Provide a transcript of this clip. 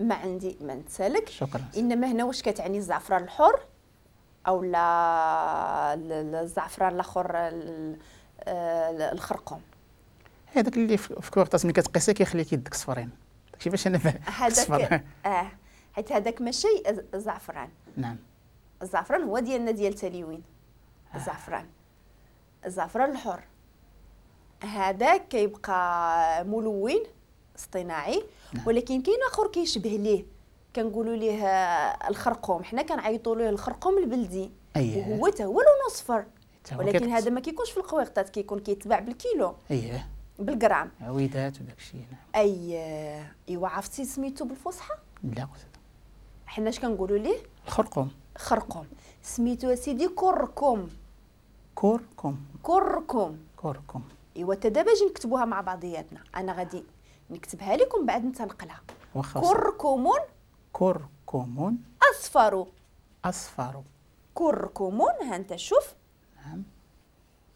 ما عندي ما نتسالك. شكرا. انما هنا واش كتعني الزعفران الحر او لا الزعفران الاخر الخرقوم؟ هذاك اللي في كورطاس ملي كتقيسيه كيخليك يدك صفرين، داكشي باش انا هذاك حيت هذاك ماشي الزعفران. نعم. الزعفران هو ديالنا ديال تليوين. الزعفران الحر هذاك كيبقى ملون اصطناعي. نعم. ولكن كاين اخر كيشبه ليه كنقولوا ليه الخرقوم، حنا كنعيطوا ليه الخرقوم البلدي. وهو حتى هو لونه صفر، ولكن هذا ما كيكونش في القويقطات، كيكون كيتباع بالكيلو. بالغرام عويدات وداكشي. نعم. ايوا عرفتي سميتو بالفصحى؟ لا حنا اش كنقولوا ليه؟ خرقوم. سميتو سيدي كركم. ايوا حتى دابا اجي نكتبوها مع بعضياتنا. انا غادي نكتبها لكم بعد نتنقلها. كركم اصفر. كركم ها انت شوف. نعم.